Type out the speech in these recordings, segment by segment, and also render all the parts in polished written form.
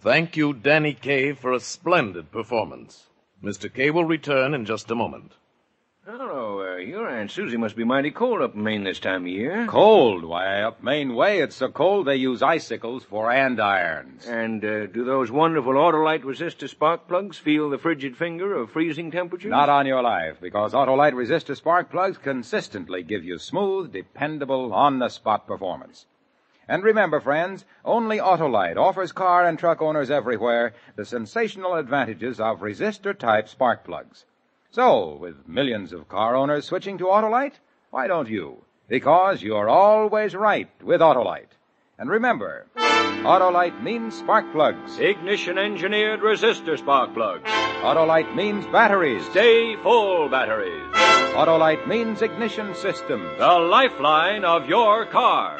Thank you, Danny Kaye, for a splendid performance. Mr. Kaye will return in just a moment. Hello, your Aunt Susie must be mighty cold up in Maine this time of year. Cold? Why, up Maine way, it's so cold they use icicles for andirons. And do those wonderful Autolite resistor spark plugs feel the frigid finger of freezing temperatures? Not on your life, because Autolite resistor spark plugs consistently give you smooth, dependable, on-the-spot performance. And remember, friends, only Autolite offers car and truck owners everywhere the sensational advantages of resistor-type spark plugs. So, with millions of car owners switching to Autolite, why don't you? Because you're always right with Autolite. And remember, Autolite means spark plugs. Ignition-engineered resistor spark plugs. Autolite means batteries. Stay full batteries. Autolite means ignition systems. The lifeline of your car.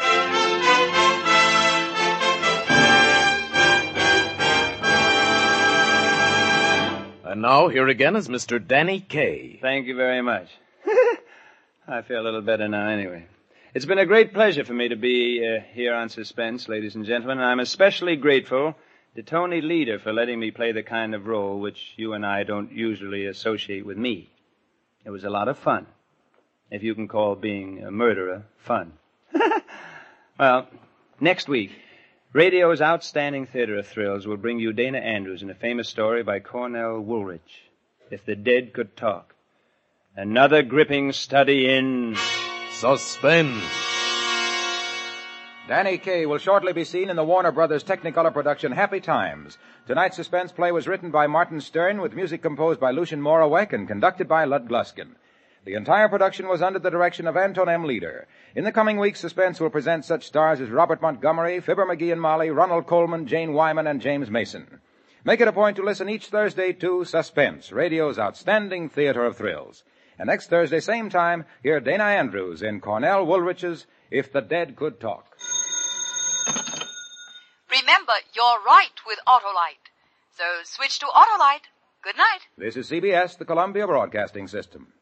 And now, here again is Mr. Danny Kaye. Thank you very much. I feel a little better now anyway. It's been a great pleasure for me to be here on Suspense, ladies and gentlemen, and I'm especially grateful to Tony Leader for letting me play the kind of role which you and I don't usually associate with me. It was a lot of fun, if you can call being a murderer fun. Well, next week, radio's outstanding theater of thrills will bring you Dana Andrews in a famous story by Cornell Woolrich, If the Dead Could Talk. Another gripping study in Suspense. Danny Kaye will shortly be seen in the Warner Brothers Technicolor production Happy Times. Tonight's suspense play was written by Martin Stern with music composed by Lucien Moravec and conducted by Lud Gluskin. The entire production was under the direction of Anton M. Leader. In the coming weeks, Suspense will present such stars as Robert Montgomery, Fibber McGee and Molly, Ronald Coleman, Jane Wyman, and James Mason. Make it a point to listen each Thursday to Suspense, radio's outstanding theater of thrills. And next Thursday, same time, hear Dana Andrews in Cornell Woolrich's If the Dead Could Talk. Remember, you're right with Autolite. So switch to Autolite. Good night. This is CBS, the Columbia Broadcasting System.